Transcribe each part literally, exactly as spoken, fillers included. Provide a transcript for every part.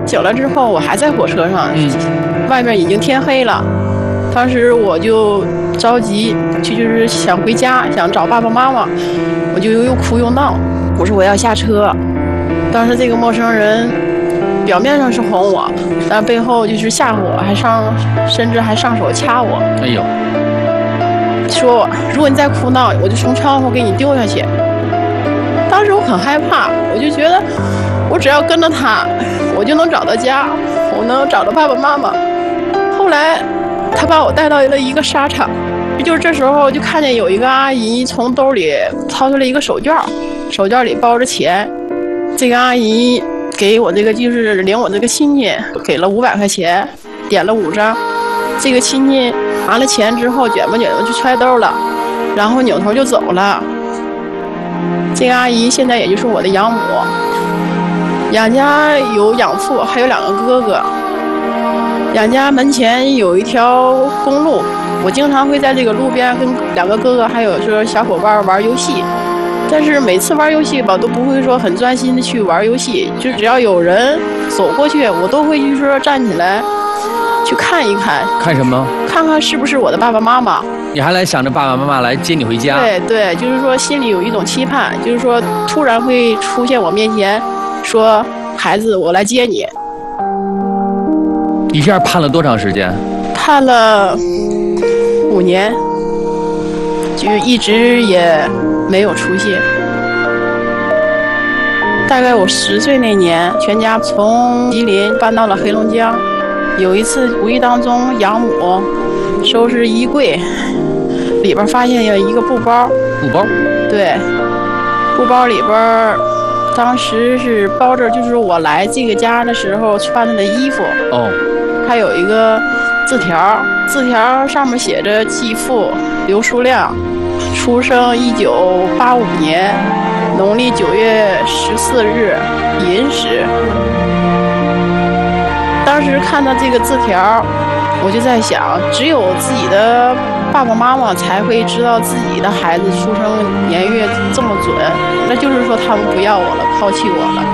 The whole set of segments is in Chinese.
醒了之后，我还在火车上， 嗯， 外面已经天黑了。当时我就着急，就就是想回家，想找爸爸妈妈，我就又哭又闹。我说我要下车。当时这个陌生人表面上是哄我，但背后就是吓唬我，还上甚至还上手掐我。 哎呦， 说我如果你再哭闹，我就从窗户给你丢下去。当时我很害怕，我就觉得我只要跟着他，我就能找到家，我能找到爸爸妈妈。后来他把我带到了一个沙场，就是这时候就看见有一个阿姨从兜里掏出来一个手绢，手绢里包着钱。这个阿姨给我这个就是领我这个亲戚给了五百块钱，点了五张。这个亲戚拿了钱之后卷吧卷吧就揣兜了，然后扭头就走了。这个阿姨现在也就是我的养母，养家有养父，还有两个哥哥。养家门前有一条公路，我经常会在这个路边跟两个哥哥还有说小伙伴玩游戏。但是每次玩游戏吧，都不会说很专心的去玩游戏，就只要有人走过去，我都会就是说站起来去看一看。 看什么？ 看看是不是我的爸爸妈妈。 你还来想着爸爸妈妈来接你回家？ 对对，就是说心里有一种期盼，就是说突然会出现我面前，说孩子，我来接你。 一下盼了多长时间？ 盼了五年，就一直也没有出现。大概我十岁那年，全家从吉林搬到了黑龙江。有一次无意当中，养母收拾衣柜，里边发现有一个布包。 布包？ 对，布包里边当时是包着就是我来这个家的时候穿的衣服。 哦。 还有一个字条，字条上面写着继父刘书亮，出生一九八五年农历九月十四日寅时。当时看到这个字条，我就在想，只有自己的爸爸妈妈才会知道自己的孩子出生年月这么准，那就是说他们不要我了，抛弃我了。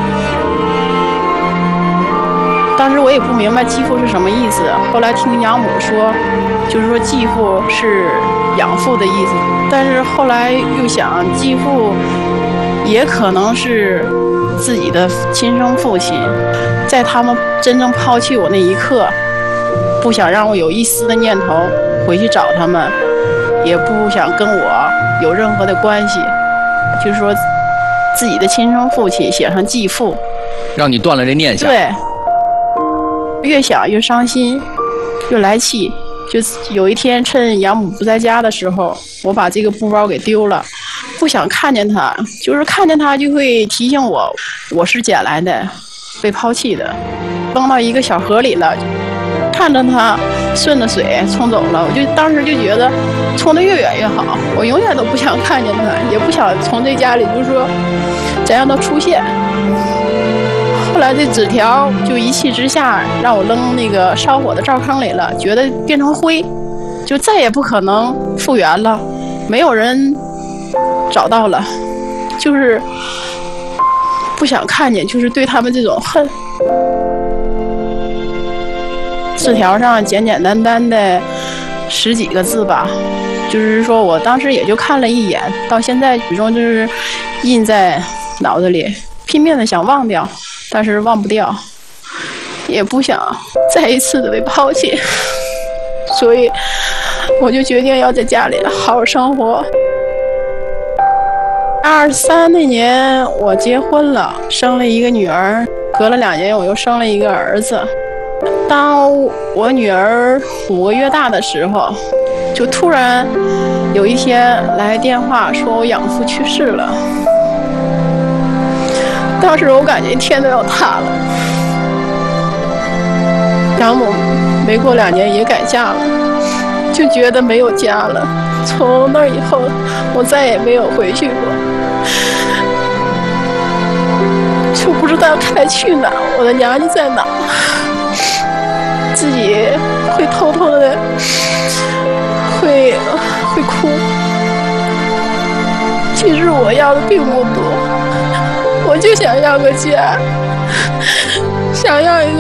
当时我也不明白继父是什么意思，后来听养母说，就是说继父是养父的意思。但是后来又想，继父也可能是自己的亲生父亲，在他们真正抛弃我那一刻，不想让我有一丝的念头回去找他们，也不想跟我有任何的关系，就是说自己的亲生父亲写上继父， 让你断了这念想。 对。越想越伤心，越来气。就有一天趁养母不在家的时候，我把这个布包给丢了，不想看见它，就是看见它就会提醒我，我是捡来的，被抛弃的，扔到一个小河里了。看着它顺着水冲走了，我就当时就觉得冲得越远越好，我永远都不想看见它，也不想从这家里就是说再让它出现。后来这纸条就一气之下让我扔那个烧火的灶坑里了，觉得变成灰，就再也不可能复原了，没有人找到了，就是不想看见，就是对他们这种恨。纸条上简简单单的十几个字吧，就是说我当时也就看了一眼，到现在始终就是印在脑子里，拼命的想忘掉，但是忘不掉，也不想再一次的被抛弃，所以我就决定要在家里好好生活。二十三那年我结婚了，生了一个女儿，隔了两年我又生了一个儿子。当我女儿五个月大的时候，就突然有一天来电话说我养父去世了。当时我感觉天都要塌了。养母没过两年也改嫁了，就觉得没有家了。从那以后我再也没有回去过，就不知道该去哪，我的娘家在哪，自己会偷偷的会会哭。其实我要的并不多，我就想要个家，想要一个